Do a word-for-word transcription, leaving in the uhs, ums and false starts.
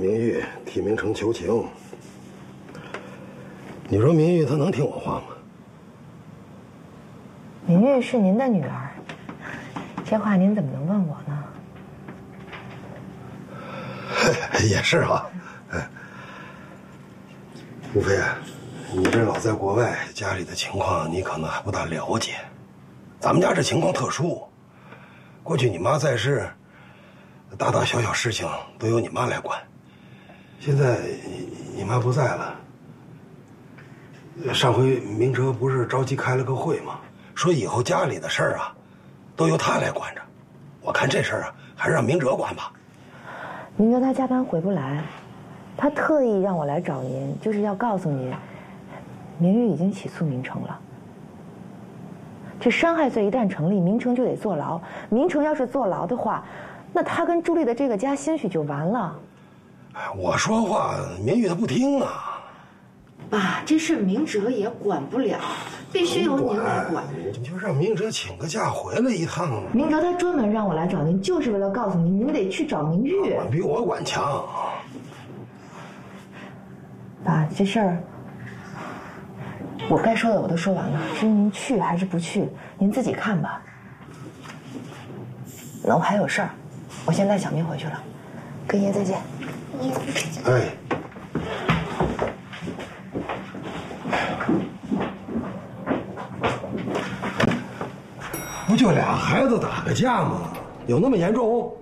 明玉替明成求情。你说明玉她能听我话吗？ 明玉是您的女儿，这话您怎么能问我呢？ 也是啊，哎，吴飞，你这老在国外，家里的情况你可能还不大了解。咱们家这情况特殊，过去你妈在世，大大小小事情都由你妈来管。现在你妈不在了，上回明哲不是着急开了个会吗？说以后家里的事儿啊，都由他来管着。我看这事儿啊，还是让明哲管吧。 明哲他加班回不来，他特意让我来找您，就是要告诉您，明玉已经起诉明成了。这伤害罪一旦成立，明成就得坐牢。明成要是坐牢的话，那他跟朱莉的这个家兴许就完了。 我说话，明玉他不听啊。 爸，这事明哲也管不了，必须由您来管。 你就让明哲请个假回来一趟。 明哲他专门让我来找您，就是为了告诉您，您得去找明玉。 管比我管强。 爸，这事儿我该说的我都说完了，至于您去还是不去，您自己看吧。那我还有事儿，我先带小明回去了，跟爷再见。 哎。不就俩孩子打个架吗？有那么严重？